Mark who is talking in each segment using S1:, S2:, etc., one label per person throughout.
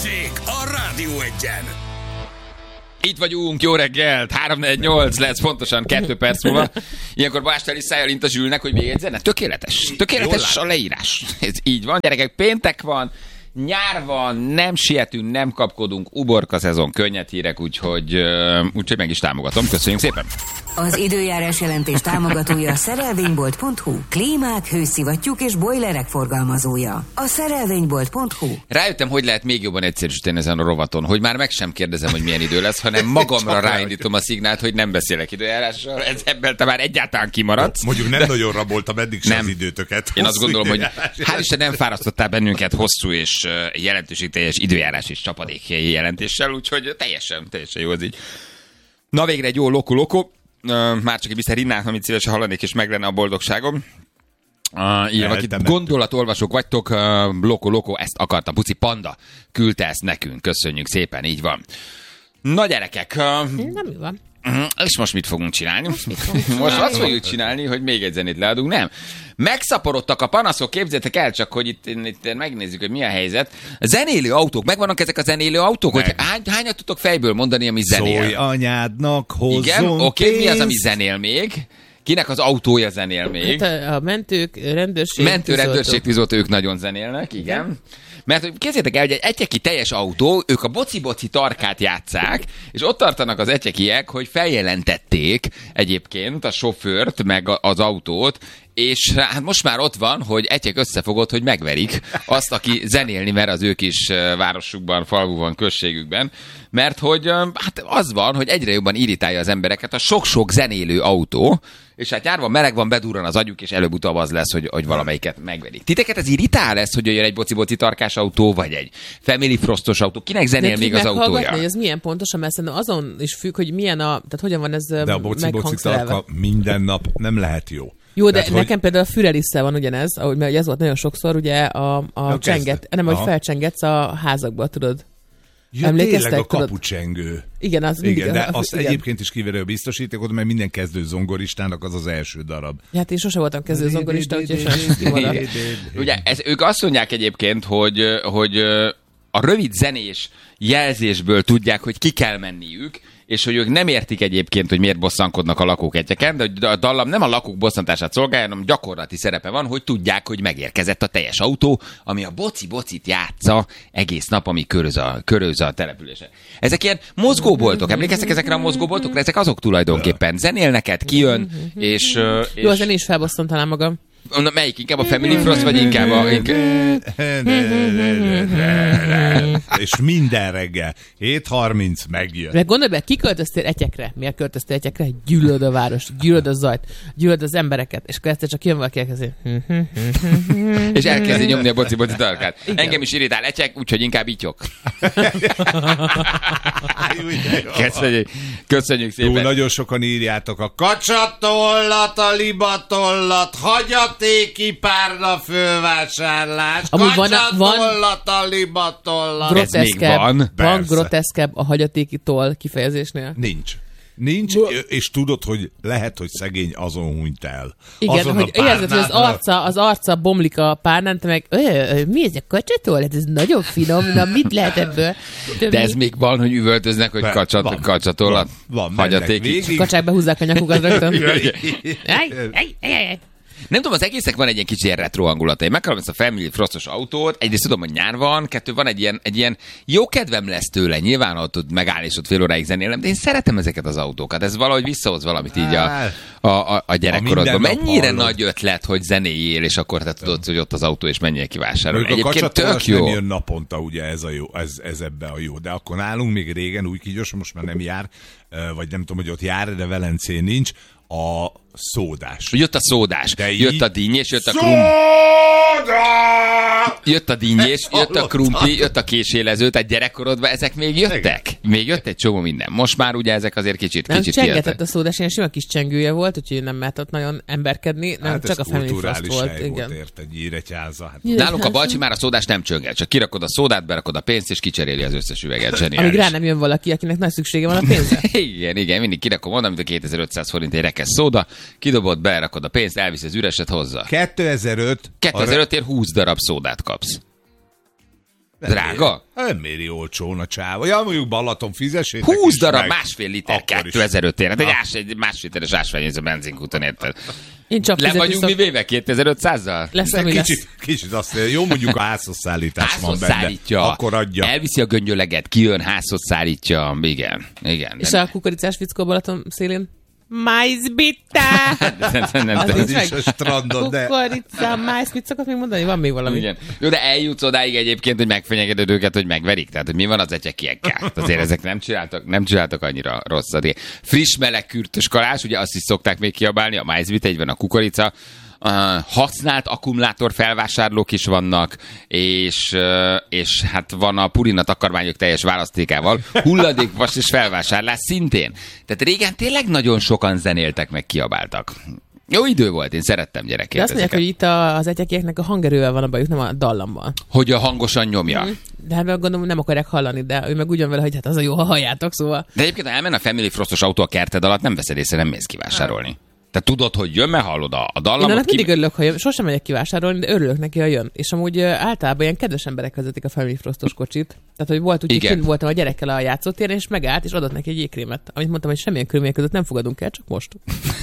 S1: Balázsék a Rádió Egyen.
S2: Itt vagyunk, jó reggelt, 3-4-8 lesz pontosan 2 perc múlva. Ilyenkor Balázs teli szájjal int a Zsülnek, hogy még egy zene. Tökéletes a leírás. Ez így van, gyerekek, péntek van, nyár van, nem sietünk, nem kapkodunk, uborka szezon, könnyed hírek, úgyhogy meg is támogatom. Köszönjük szépen!
S3: Az időjárás jelentés támogatója a szerelvénybolt.hu. Klímák, hőszivattyúk és bojlerek forgalmazója. A szerelvénybolt.hu.
S2: Rájöttem, hogy lehet még jobban egyszerűsíteni ezen a rovaton, hogy már meg sem kérdezem, hogy milyen idő lesz, hanem magamra ráindítom a szignált, hogy nem beszélek időjárással. Ebből te már egyáltalán kimaradsz.
S4: Mondjuk nem nagyon raboltam eddig sem az időtöket.
S2: Én azt gondolom, hogy hál' Isten nem fárasztottál bennünket hosszú és jelentőségteljes időjárás és csapadék jelentéssel, úgyhogy teljesen jó az így. Na végre egy jó loko-loko. Már csak egy Mr. Rinnát, amit szívesen hallanék, és meg lenne a boldogságom. Itt gondolatolvasók vagytok, loko, ezt akartam. Puci Panda küldte ezt nekünk, köszönjük szépen, így van. Na gyerekek.
S5: Nem van.
S2: És most mit fogunk csinálni? Most azt fogjuk csinálni, hogy még egy zenét leadunk, nem? Megszaporodtak a panaszok, képzeljétek el csak, hogy itt megnézzük, hogy mi a helyzet. A zenélő autók, megvannak ezek a zenélő autók? Hogy hányat tudtok fejből mondani, ami zenél?
S4: Szólj anyádnak, hozzon.
S2: Igen, oké, mi az, ami zenél még? Kinek az autója zenél még?
S5: Hát a mentők,
S2: rendőrség, tűzoltó, ők nagyon zenélnek, igen. Mert képzeljétek el, hogy egy etyeki teljes autó, ők a boci-boci tarkát játsszák, és ott tartanak az etyekiek, hogy feljelentették egyébként a sofőrt, meg az autót, és hát most már ott van, hogy etyek összefogott, hogy megverik azt, aki zenélni mer az ő kis városukban, falvúban, községükben, mert hogy hát az van, hogy egyre jobban irritálja az embereket a sok-sok zenélő autó, és hát nyárban meleg van, bedurran az agyuk, és előbb-utóbb az lesz, hogy valamelyiket megverik. Titeket ez irritál lesz, hogy jön egy boci-boci tarkás autó, vagy egy Family Frostos autó? Kinek zenél még az autója?
S5: Hogy ez milyen pontosan, mert szerintem azon is függ, hogy milyen tehát hogyan van ez
S4: de a boci-boci tarka minden nap nem lehet jó.
S5: Jó, de tehát, nekem például a Fürelisszel van ugyanez, ahogy mert ez volt nagyon sokszor, ugye a csenget, nem, hogy felcsengetsz a házakba, tudod.
S4: Ja, tényleg a kapucsengő.
S5: Igen, az mindig.
S4: Igen, de azt egyébként is kiverő a biztosítékot, mert minden kezdő zongoristának az első darab.
S5: Hát én sosem voltam kezdő zongorista, úgyhogy sajnos kimaradt.
S2: Ugye, ők azt mondják egyébként, hogy a rövid zenés jelzésből tudják, hogy ki kell menniük, és hogy ők nem értik egyébként, hogy miért bosszankodnak a lakók egyeken, de a dallam nem a lakók bosszantását szolgálja, hanem gyakorlati szerepe van, hogy tudják, hogy megérkezett a teljes autó, ami a boci-bocit játsza egész nap, ami köröz a települése. Ezek ilyen mozgóboltok, emlékeztek ezekre a mozgóboltokra? Ezek azok tulajdonképpen. Zenél neked, kijön, és...
S5: Jó, az én is felbosszantanám magam.
S2: Melyik? Inkább a Family Frost, vagy inkább a...
S4: És minden reggel 7:30 megjön.
S5: Meg gondolj be, ki költöztél etyekre? Miért költöztél etyekre? Gyűlöd a város, gyűlöd a zajt, gyűlöd az embereket, és akkor ezt csak jön valaki elkezdi.
S2: És elkezdi nyomni a boci-boci tarkát. Igen. Engem is irritál etyek, úgyhogy inkább ítyok. Köszönjük szépen.
S4: Jó, nagyon sokan írjátok a kacsatollat, a libatollat, hagyatéki párna fölvásárlás, kacsatollat, a libatollat.
S2: Ez még van.
S5: Van groteszkebb a hagyatéki toll kifejezésnél?
S4: Nincs, és tudod, hogy lehet, hogy szegény azon hunyt el.
S5: Igen, azon hogy érzed, hogy az arca bomlik a párnán, te meg, mi ez a kacsatól? Ez nagyon finom, na mit lehet ebből?
S2: De ez még van, hogy üvöltöznek, hogy kacsatollat, hagyatéki.
S5: Kacsák behúzzák a nyakukat rögtön.
S2: Nem tudom, az egésznek van egy ilyen kicsi ilyen retro hangulata. Én megkapom ezt a Family Frostos autót, egyrészt tudom, hogy nyár van, kettő van egy ilyen jó kedvem lesz tőle, nyilván ott tud megállni, és ott fél óráig zenélem, de én szeretem ezeket az autókat. Ez valahogy visszahoz valamit így a gyerekkorodban. Mennyire nagy ötlet, hogy zenéljél, és akkor te tudod, hogy ott az autó, és menjél kivásárolni.
S4: Egyébként tök jó. Nem jön naponta, ugye ez a jó, ez ebbe a jó. De akkor nálunk még régen új Kígyos, most már nem jár, vagy nem tudom, hogy ott jár, de Velencén nincs. A szódás.
S2: Jött a szódás, jött a dinnyés, jött a krumpli. Jött a dinnyés, jött a krumpli, jött a késélező, tehát gyerekkorodban ezek még jöttek. Még jött egy csomó minden. Most már ugye ezek azért kicsit
S5: csengetett a szódás, ilyen sima kis csengője volt, úgyhogy nem mehetett nagyon emberkedni, nem
S4: hát
S5: csak a Family Frost volt.
S4: Igen. Érte, Nyíregyháza. Hát.
S2: Nálunk a Balcsi már a szódás nem csöngel, csak kirakod a szódát, berakod a pénzt, és kicseréli az összes üveget. Zseniális.
S5: Amíg rá nem jön valaki, akinek nagy szüksége van a pénzre.
S2: igen, mindig kirakom oda, mint a 2500 forint egy rekesz szóda, kidobod, berakod a pénzt, elvisz az üreset hozzá.
S4: 2005-ért
S2: 20 darab szódát kapsz. Drága?
S4: nem méri olcsón a csáva. Ja, mondjuk Balaton fizessétek
S2: 20
S4: is
S2: darab
S4: meg.
S2: 1,5 liter
S4: Akkor is.
S2: 2005-ére. Egy másfél literes ásványvíz a benzinkúton, érted?
S5: Én csak
S2: Le vagyunk mi véve 2500-zal?
S5: Lesz, ami lesz.
S4: Kicsit azt jó, mondjuk a házhoz szállítás van
S2: Házhoz
S4: benne.
S2: szállítja.
S4: Akkor adja.
S2: Elviszi a göngyöleget, kijön, házhoz szállítja. Igen.
S5: És a kukoricás fickó Balaton szélén? Májzbitta!
S2: Nem
S5: Az
S2: tudom.
S5: nincs
S4: is
S5: meg.
S4: a strandon, de...
S5: Kukorica, májz, mit szokott még mondani? Van még valami?
S2: Igen. Jó, de eljutsz odáig egyébként, hogy megfenyegeted őket, hogy megverik. Tehát, hogy mi van az etyekiekkel? Azért ezek nem csináltak annyira rosszat. Friss, meleg, kürtös kalás, ugye azt is szokták még kiabálni, a májzbita, így van a kukorica. Használt akkumulátor felvásárlók is vannak, és hát van a Purina takarmányok teljes választékával, hulladékvas és felvásárlás szintén. Tehát régen tényleg nagyon sokan zenéltek, meg kiabáltak. Jó idő volt, én szerettem
S5: De
S2: gyerekként
S5: azt mondják, hogy itt az etyekieknek a hangerővel van a bajuk, nem a dallamban.
S2: hogy a hangosan nyomja.
S5: De hát gondolom nem akarják hallani, de ő meg ugyan vele, hogy hát az a jó, ha halljátok, szóval.
S2: De egyébként, ha elmen a Family Frostos autó a kerted alatt, nem veszed észre, nem mész kivásárolni. Te tudod, hogy jön, mert hallod a
S5: Én
S2: dallamot.
S5: annak mindig örülök, ha jön. Sosem megyek kivásárolni, de örülök neki, ha jön. És amúgy általában ilyen kedves emberek vezetik a Family Frostos kocsit. Tehát, hogy volt úgy, hogy
S2: Igen.
S5: kint voltam a gyerekkel a játszótéren, és megállt, és adott neki egy jégkrémet. Amit mondtam, hogy semmilyen körülmények között nem fogadunk el, csak most.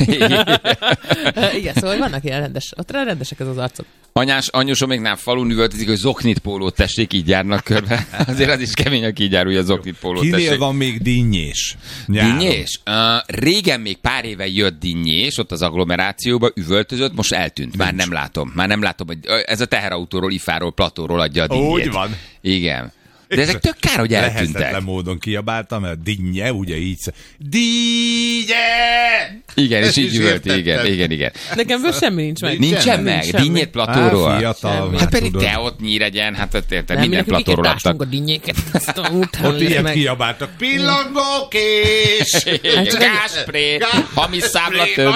S5: Igen, szóval vannak ilyen rendesek ez az arcok.
S2: Anyósoméknál falun üvöltözik, hogy zoknit pólót tessék, így járnak körbe. Azért az is kemény, aki így jár, hogy a zoknit pólót
S4: Kinél
S2: tessék.
S4: van még dinnyés? Nyáron.
S2: Dinnyés? Régen még pár éve jött dinnyés, ott az agglomerációba üvöltözött, most eltűnt. Már nem látom, hogy ez a teherautóról, ifáról, platóról adja a dinnyét.
S4: Úgy van.
S2: Igen. De ezek tök kár, hogy eltűntek.
S4: Lehetetlen módon kiabáltam, mert dinnye, ugye így dinnye!
S2: Igen, és
S4: Ezt
S2: így
S4: is
S2: üvölti,
S4: értettem.
S2: igen.
S5: Nekem ből semmi nincs meg.
S2: Nincsen meg, dinnyét platóról.
S4: Fiatal,
S5: Semmi.
S4: már
S2: Hát pedig
S4: tudod.
S2: te ott Nyíregyen, hát ott érted,
S5: Nem,
S2: minden
S5: mindenki
S2: platóról
S5: ástunk
S2: adtak.
S5: a dinnyéket. Azt utána
S4: Ott ilyet
S5: meg.
S4: kiabáltak. Pillangókés!
S2: Gáspré, hamis számla több.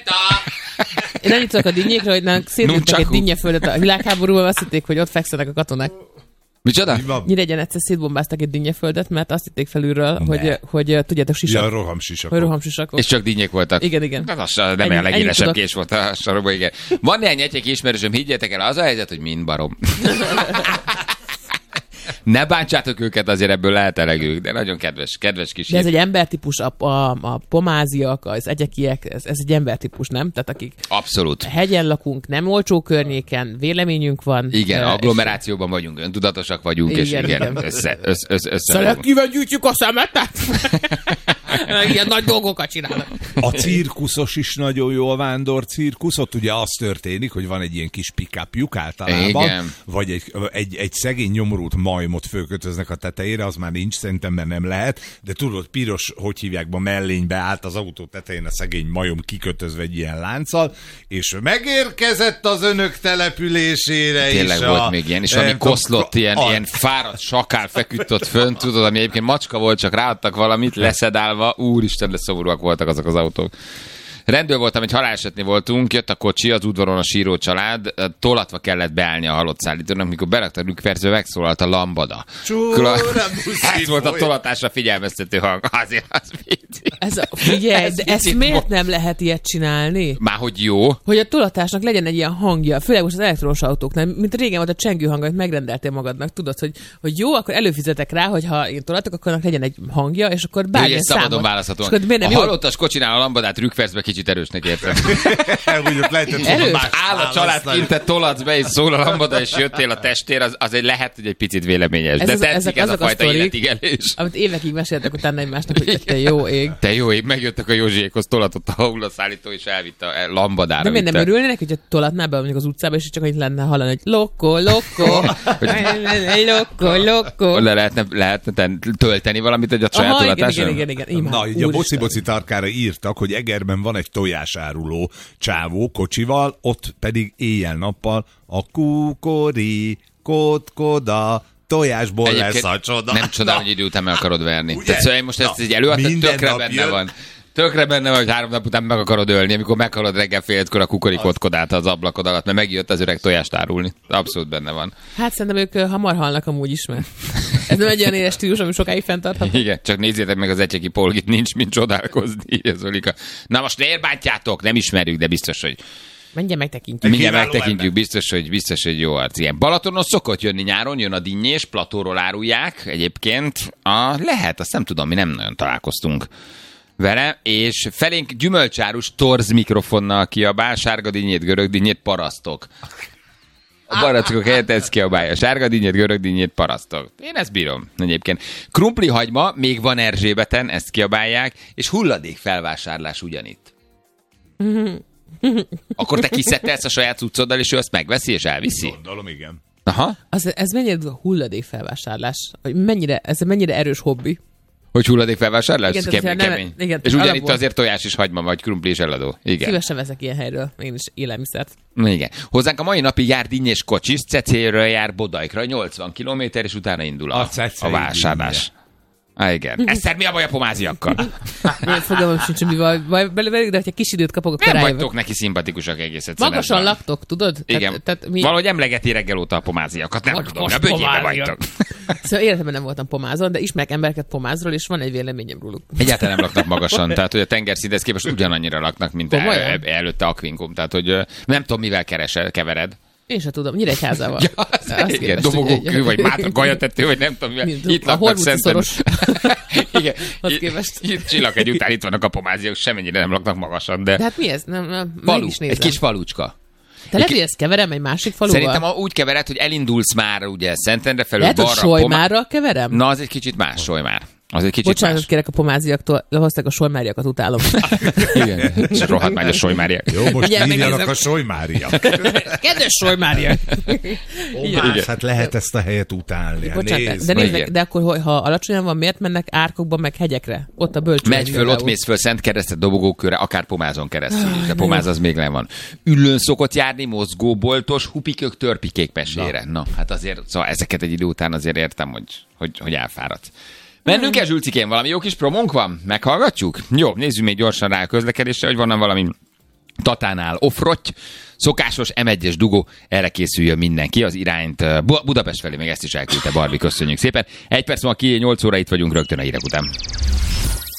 S5: Én annyit tudok a dinnyékre, hogy nálunk szétlőttek egy
S2: Nunchaku.
S5: dinnyeföldet a világháborúban, azt hitték, hogy ott fekszenek a katonák.
S2: Micsoda?
S4: Mi van?
S5: Nyíregyen egyszer szétbombáztak egy dinnyeföldet, mert azt hitték felülről, hogy tudjátok, sisak.
S4: Ja, rohamsisak.
S5: Hogy rohamsisakok.
S2: És csak dinnyék voltak.
S5: Igen.
S2: Hát az nem
S5: Ennyi-
S2: a legélesebb
S5: ennyit
S2: kés volt a sarokban, igen. Van néhány egyek ismerősöm, higgyétek el, az a helyzet, hogy mind barom. Ne bántsátok őket, azért ebből lehet elegük, de nagyon kedves kis
S5: De ez
S2: hír.
S5: egy embertípus, a pomáziak, az egyekiek, ez egy embertípus, nem? Tehát akik
S2: Abszolút.
S5: hegyen lakunk, nem olcsó környéken, véleményünk van.
S2: Igen,
S5: és-
S2: agglomerációban vagyunk, öntudatosak vagyunk, és
S5: Igen,
S2: igen,
S5: igen.
S2: össze
S5: Szelektíven gyűjtjük a szemetet? Ilyen nagy dolgokat csinálnak.
S4: A cirkuszos is nagyon jó, a vándor cirkusz. Ott ugye az történik, hogy van egy ilyen kis pick-upjuk általában,
S2: Igen.
S4: vagy egy szegény nyomorult majmot fölkötöznek a tetejére, az már nincs, szerintem, mert nem lehet, de tudod, piros, hogy hívják, mellénybe állt az autó tetején a szegény majom kikötözve egy ilyen lánccal, és megérkezett az önök településére.
S2: Tényleg
S4: és
S2: volt még ilyen, és ami
S4: nem tudom,
S2: koszlott, ilyen fáradt sakál feküdt ott fönt, tudod, ami egyébként macska volt, csak ráadtak valamit, leszedálva, úristen, de szomorúak voltak azok az autók. Rendőr voltam, egy halálesetnél voltunk, jött a kocsi, az udvaron a síró család, tolatva kellett beállni a halott szállítónak, mikor berakta a rükverző, megszólalt a lambada. Ez volt a tolatásra figyelmeztető hang. Azért az vicc.
S5: Figyelj,
S2: Ez
S5: de ezt
S2: picit
S5: miért
S2: volt.
S5: nem lehet ilyet csinálni?
S2: Már hogy jó.
S5: Hogy a tolatásnak legyen egy ilyen hangja, főleg most az elektromos autóknál, mint régen volt a csengő hang, amit megrendeltél magadnak, tudod, hogy jó, akkor előfizetek rá, hogy ha én tolatok, akkor annak legyen egy hangja, és akkor
S2: Hogy
S5: bármilyen
S2: ez szabadon
S5: számot.
S2: választhatóan.
S5: És akkor miért
S2: A
S5: nem jó?
S2: halottas kocsinál a lambadát rükverzbe kicsit erősnek értem.
S4: Úgy ott lehetett volna
S5: Erős.
S4: más
S2: Áll a család
S4: választani.
S2: kint, te tolatsz be, és szól a lambada, és jöttél a testér, az egy lehet, hogy egy picit véleményes. De tetszik
S5: ezek
S2: ez a
S5: azok a
S2: fajta
S5: sztorik,
S2: életigelés.
S5: amit évekig meséltek utána egymásnak, hogy te jó ég.
S2: Te jó ég, megjöttek a Józsiékhoz, tolatott a hullaszállító, és elvitte a lambadára.
S5: De miért nem
S2: vitte.
S5: örülnének, hogyha tolatnál be mondjuk az utcába, és csak annyit lenne hallani, hogy lokko, lokko.
S2: Lehetne tölteni valamit egy a saját
S5: Aha,
S2: tolatáson?
S5: igen. Imád,
S4: Na, így a
S5: úristen.
S4: boci-boci tarkára írtak, hogy Egerben van egy tojásáruló csávó kocsival, ott pedig éjjel-nappal a kukori, kotkoda, tojásból lesz a csoda.
S2: Nem csodál, hogy idő után meg akarod verni.
S4: Ugye?
S2: Tehát szóval most ezt egy előadtad,
S4: Minden
S2: tökre
S4: nap
S2: benne
S4: jön.
S2: van. Tökre benne van, hogy 3 nap után meg akarod ölni, amikor meghallod reggel fél 5-kor a kukorikotkodát az ablakod alatt, mert megjött az öreg tojást árulni. Abszolút benne van.
S5: Hát szerintem ők hamar halnak amúgy is, mert ez nem egy olyan éles stílus, ami sokáig fenntartható.
S2: Igen, csak nézzétek meg az ecseki polgit, nincs mint csodálkozni, írja Zolika. Na most miért bántjátok? Nem ismerjük, de biztos, hogy
S5: Mindjárt megtekintjük.
S2: Mindjárt megtekintjük, biztos, hogy jó arc. Igen. Balatonon szokott jönni nyáron, jön a dinnyés, platóról árulják egyébként. Lehet, azt nem tudom, mi nem nagyon találkoztunk vele, és felénk gyümölcsárus torz mikrofonnal kiabál, sárga dinnyét, görög dinnyét, parasztok. A barackok helyett ez kiabálja. Sárga dinnyét, görög dinnyét, parasztok. Én ezt bírom egyébként. Krumpli hagyma, még van Erzsébeten, ezt kiabálják, és hulladék felvásárlás ugyanitt. Akkor te kiszedtelsz a saját cuccoddal, és ő azt megveszi, és elviszi?
S4: Gondolom, igen.
S2: Aha.
S5: Ez mennyire hulladék felvásárlás? Ez mennyire erős hobbi?
S2: Hogy hulladék felvásárlás?
S5: Igen,
S2: kemény.
S5: Igen,
S2: és ugyanitt
S5: alapból.
S2: azért tojás és hagyma, vagy krumpli és eladó. Igen.
S5: Szívesen veszek ilyen helyről, én is élelmiszert.
S2: Igen. Hozzánk a mai napig jár dinnyés kocsis, Cecéről jár Bodaikra, 80 km, és utána indul a vásárlás. Igen. Eszter, mi a baj a pomáziakkal?
S5: Én fogalmam sincs, mi baj velük, de ha kis időt kapok, akkor
S2: Nem
S5: rájövök.
S2: vagytok neki szimpatikusak egész egyszerűen.
S5: Magasan laktok, tudod?
S2: Igen.
S5: Tehát mi...
S2: Valahogy emlegeti reggel óta a pomáziakat. Nem tudom, a bögyébe vagytok.
S5: Szóval életemben nem voltam pomázon, de ismerek embereket pomázról, és van egy véleményem róluk.
S2: Egyáltalán nem laknak magasan, tehát hogy a tengerszinthez képest ugyanannyira laknak, mint előtte Aquincum. Tehát, hogy nem tudom, mivel kevered.
S5: Én sem tudom, Nyíregyházával.
S2: Ja, igen, dobogókő, vagy mátra gajatető, vagy nem tudom, mivel. Itt laknak szerintem. Igen, itt Csillagegy után itt vannak a pomáziak, semmennyire nem laknak magasan, de...
S5: De hát mi ez? Nem,
S2: falu, egy kis falucska.
S5: Te lehet, hogy ezt keverem egy másik faluval?
S2: Szerintem úgy kevered, hogy elindulsz már ugye Szentendre felül
S5: lehet,
S2: balra.
S5: Lehet, hogy Solymárral keverem?
S2: Na, az egy kicsit más Solymár. Az egy kicsit
S5: Bocsánat,
S2: más.
S5: Kérek a pomáziaktól, lehozták a solymáriakat, utálom.
S2: Igen, és rohadt már a solymáriak.
S4: Jó, most írjanak a solymáriak.
S5: Kedves solymáriak!
S4: Hát lehet ezt a helyet utálni.
S5: Bocsánat, de akkor, ha alacsonyan van, miért mennek árkokba, meg hegyekre? Ott a bölcsőn.
S2: Megy föl, ott mész föl Szent Keresztet dobogókörre, akár pomázon keresztül. De pomáz az még le van. Üllőn szokott járni mozgóboltos, hupikök, törpikék mesére. Na, hát azért, szóval ezeket egy idő után azért értem, hogy elfáradsz. Mennünk-e, Zsülcikén, valami jó kis promónk van? Meghallgatjuk? Jó, nézzük még gyorsan rá a közlekedésre, hogy van valami Tatánál offrotty, szokásos M1-es dugó, erre készüljön mindenki, az irányt Budapest felé, még ezt is elküldte Barbie, köszönjük szépen. 1 perc múlva 8 óra itt vagyunk, rögtön a hírek után.